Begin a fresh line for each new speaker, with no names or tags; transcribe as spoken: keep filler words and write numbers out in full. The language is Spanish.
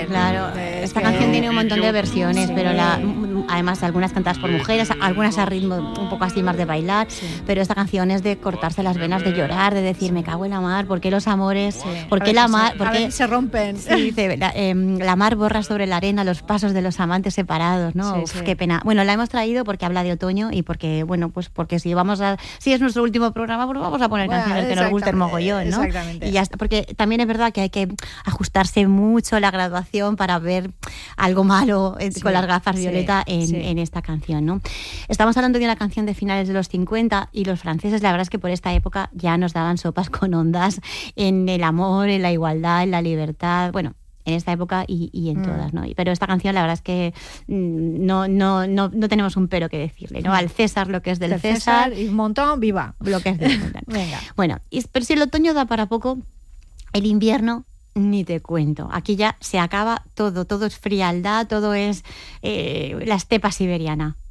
Claro,
Es
esta
que-
canción tiene un montón de versiones,
Sí.
pero la, además algunas cantadas por mujeres, algunas a ritmo un poco así más de bailar,
Sí.
pero esta canción es de cortarse las venas, de llorar, de decir, me cago en la mar, ¿por qué los amores? ¿Por
A
qué la
veces
mar?
se-
¿Por
a
qué
veces se rompen.
Sí, dice, la, eh, la mar borra sobre la arena los pasos de los amantes separados, ¿no?
Sí,
Uf,
sí.
qué pena. Bueno, la hemos traído porque habla de otoño y porque, bueno, pues porque si vamos a, si es nuestro último programa, pues vamos a poner
Bueno,
canciones que nos gusten
exactamente,
mogollón, ¿no?
exactamente.
Y ya está, porque también es verdad que hay que ajustarse mucho la graduación para ver algo malo eh,
Sí,
con las gafas
sí,
violeta en,
sí.
en esta canción, ¿no? Estamos hablando de una canción de finales de los cincuenta y los franceses, la verdad es que por esta época ya nos daban sopas con ondas en el amor, en la igualdad, en la libertad, bueno, en esta época y, y en
Mm.
todas, ¿no? Pero esta canción la verdad es que mm, no, no, no, no tenemos un pero que decirle, ¿no?
Mm.
Al César lo que es del,
Del
César,
César y Montón, viva.
lo que es del César.
Venga.
Bueno, y- pero si el otoño da para poco, el invierno ni te cuento. Aquí ya se acaba todo, todo es frialdad, todo es eh, la estepa siberiana.